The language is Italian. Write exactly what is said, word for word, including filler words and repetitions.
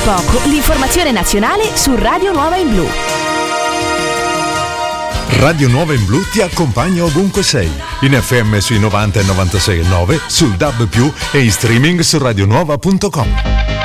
poco l'informazione nazionale su Radio Nuova in Blu. Radio Nuova in Blu ti accompagna ovunque sei, in F M sui novanta e novantasei e nove, sul D A B più, e in streaming su radionuova punto com.